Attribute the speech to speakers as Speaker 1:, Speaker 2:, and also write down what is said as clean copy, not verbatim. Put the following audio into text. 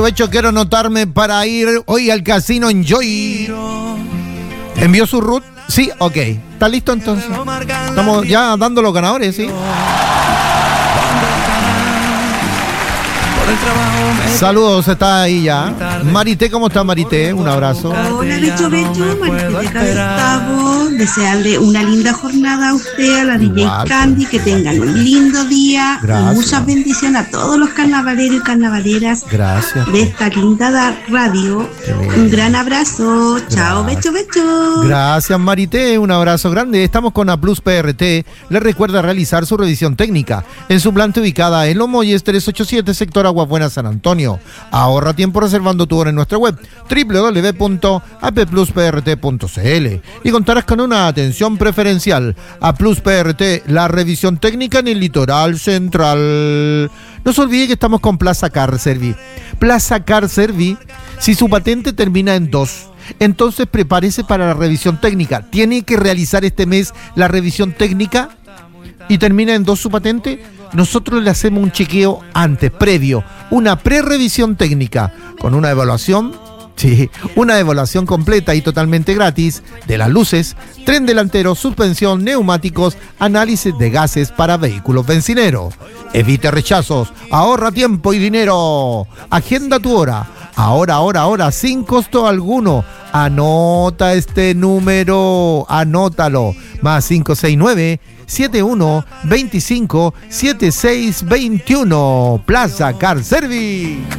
Speaker 1: Becho, quiero anotarme para ir hoy al casino Enjoy. ¿Envió su root? Sí, ok. ¿Está listo entonces? Estamos ya dando los ganadores, ¿sí? Saludos, está ahí ya. Marité, ¿cómo está Marité? Un abrazo.
Speaker 2: Hola, Becho, Marité de Gustavo. Desearle una linda jornada a usted, a la DJ Candy, que tengan un lindo día.
Speaker 1: Gracias.
Speaker 2: Y muchas bendiciones a todos los carnavaleros y carnavaleras.
Speaker 1: Gracias.
Speaker 2: De esta linda radio. Un gran abrazo. Chao, Becho.
Speaker 1: Gracias, Marité. Un abrazo grande. Estamos con A Plus PRT. Les recuerda realizar su revisión técnica en su planta ubicada en Los Molles 387, sector Aguas Buenas, San Antonio. Ahorra tiempo reservando tu hora en nuestra web www.applusprt.cl y contarás con una atención preferencial. A Plus PRT, la revisión técnica en el litoral central. No se olvide que estamos con Plaza Car Service. Plaza Car Service, si su patente termina en 2, entonces prepárese para la revisión técnica. Tiene que realizar este mes la revisión técnica y termina en 2 su patente. Nosotros le hacemos un chequeo antes, previo, una pre-revisión técnica con una evaluación, sí, una evaluación completa y totalmente gratis de las luces, tren delantero, suspensión, neumáticos, análisis de gases para vehículos bencineros. Evite rechazos, ahorra tiempo y dinero. Agenda tu hora. Ahora, sin costo alguno. Anota este número, anótalo. Más 569-7125-7621. Plaza Car Service.